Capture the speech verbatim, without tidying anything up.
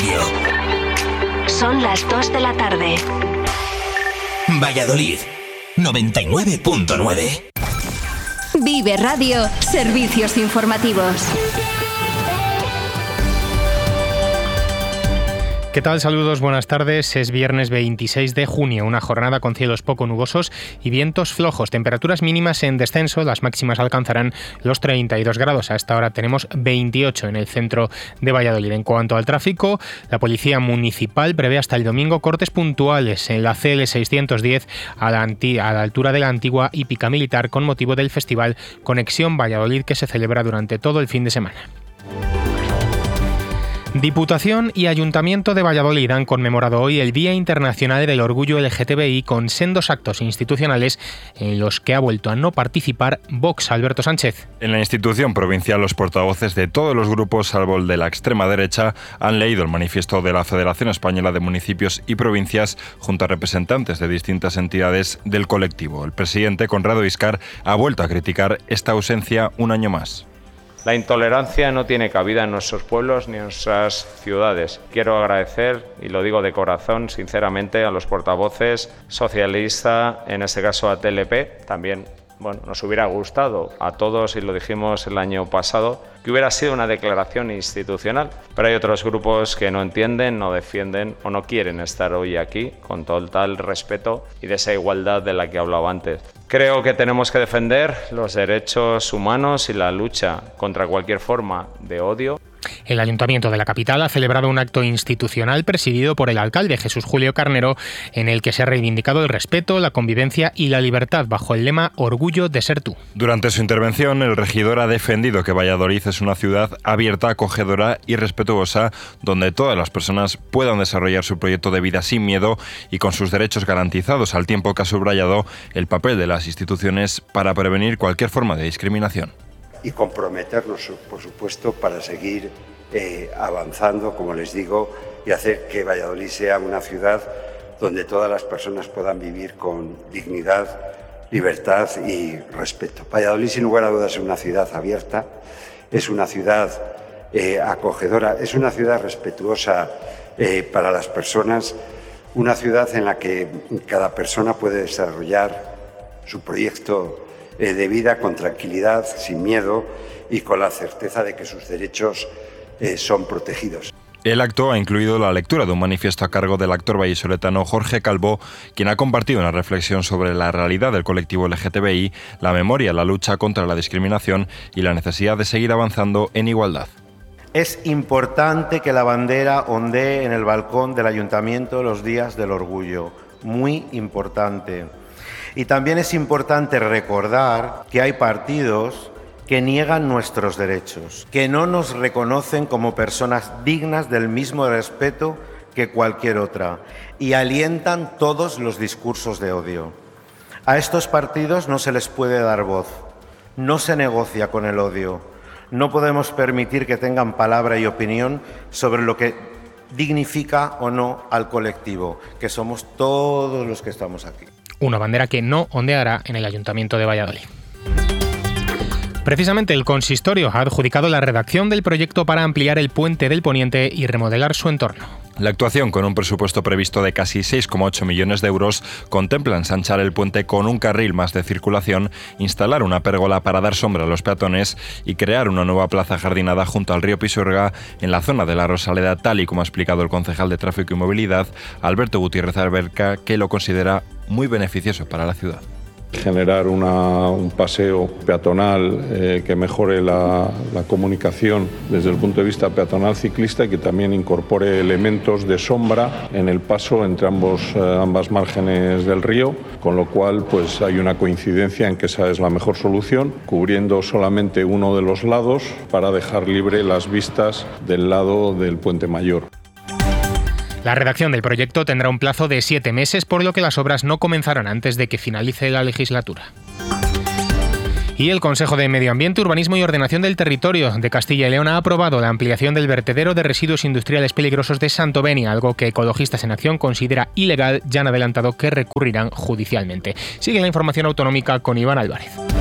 Radio. Son las dos de la tarde. Valladolid, noventa y nueve punto nueve. Vive Radio, servicios informativos. ¿Qué tal? Saludos, buenas tardes. Es viernes veintiséis de junio, una jornada con cielos poco nubosos y vientos flojos. Temperaturas mínimas en descenso, las máximas alcanzarán los treinta y dos grados. A esta hora tenemos veintiocho en el centro de Valladolid. En cuanto al tráfico, la Policía Municipal prevé hasta el domingo cortes puntuales en la C L seiscientos diez a la, anti- a la altura de la antigua hípica militar con motivo del festival Conexión Valladolid que se celebra durante todo el fin de semana. Diputación y Ayuntamiento de Valladolid han conmemorado hoy el Día Internacional del Orgullo L G T B I con sendos actos institucionales en los que ha vuelto a no participar Vox. Alberto Sánchez. En la institución provincial, los portavoces de todos los grupos, salvo el de la extrema derecha, han leído el manifiesto de la Federación Española de Municipios y Provincias junto a representantes de distintas entidades del colectivo. El presidente, Conrado Iscar, ha vuelto a criticar esta ausencia un año más. La intolerancia no tiene cabida en nuestros pueblos ni en nuestras ciudades. Quiero agradecer, y lo digo de corazón, sinceramente, a los portavoces socialista, en este caso a T L P, también. Bueno, nos hubiera gustado a todos, y lo dijimos el año pasado, que hubiera sido una declaración institucional, pero hay otros grupos que no entienden, no defienden o no quieren estar hoy aquí con total respeto y de esa igualdad de la que hablaba antes. Creo que tenemos que defender los derechos humanos y la lucha contra cualquier forma de odio. El Ayuntamiento de la capital ha celebrado un acto institucional presidido por el alcalde Jesús Julio Carnero, en el que se ha reivindicado el respeto, la convivencia y la libertad bajo el lema Orgullo de ser tú. Durante su intervención, el regidor ha defendido que Valladolid es una ciudad abierta, acogedora y respetuosa, donde todas las personas puedan desarrollar su proyecto de vida sin miedo y con sus derechos garantizados, al tiempo que ha subrayado el papel de las instituciones para prevenir cualquier forma de discriminación. Y comprometernos, por supuesto, para seguir eh, avanzando, como les digo, y hacer que Valladolid sea una ciudad donde todas las personas puedan vivir con dignidad, libertad y respeto. Valladolid, sin lugar a dudas, es una ciudad abierta, es una ciudad eh, acogedora, es una ciudad respetuosa eh, para las personas, una ciudad en la que cada persona puede desarrollar su proyecto de vida con tranquilidad, sin miedo y con la certeza de que sus derechos eh, son protegidos. El acto ha incluido la lectura de un manifiesto a cargo del actor vallisoletano Jorge Calvo, quien ha compartido una reflexión sobre la realidad del colectivo L G T B I, la memoria, la lucha contra la discriminación y la necesidad de seguir avanzando en igualdad. Es importante que la bandera ondee en el balcón del Ayuntamiento los días del orgullo. Muy importante. Y también es importante recordar que hay partidos que niegan nuestros derechos, que no nos reconocen como personas dignas del mismo respeto que cualquier otra y alientan todos los discursos de odio. A estos partidos no se les puede dar voz, no se negocia con el odio, no podemos permitir que tengan palabra y opinión sobre lo que dignifica o no al colectivo, que somos todos los que estamos aquí. Una bandera que no ondeará en el Ayuntamiento de Valladolid. Precisamente el consistorio ha adjudicado la redacción del proyecto para ampliar el puente del Poniente y remodelar su entorno. La actuación, con un presupuesto previsto de casi seis coma ocho millones de euros, contempla ensanchar el puente con un carril más de circulación, instalar una pérgola para dar sombra a los peatones y crear una nueva plaza jardinada junto al río Pisuerga en la zona de la Rosaleda, tal y como ha explicado el concejal de Tráfico y Movilidad, Alberto Gutiérrez Alberca, que lo considera muy beneficioso para la ciudad. Generar una, un paseo peatonal eh, que mejore la, la comunicación desde el punto de vista peatonal ciclista y que también incorpore elementos de sombra en el paso entre ambos, eh, ambas márgenes del río, con lo cual pues, hay una coincidencia en que esa es la mejor solución, cubriendo solamente uno de los lados para dejar libre las vistas del lado del Puente Mayor. La redacción del proyecto tendrá un plazo de siete meses, por lo que las obras no comenzarán antes de que finalice la legislatura. Y el Consejo de Medio Ambiente, Urbanismo y Ordenación del Territorio de Castilla y León ha aprobado la ampliación del vertedero de residuos industriales peligrosos de Santovenia, algo que Ecologistas en Acción considera ilegal. Ya han adelantado que recurrirán judicialmente. Sigue la información autonómica con Iván Álvarez.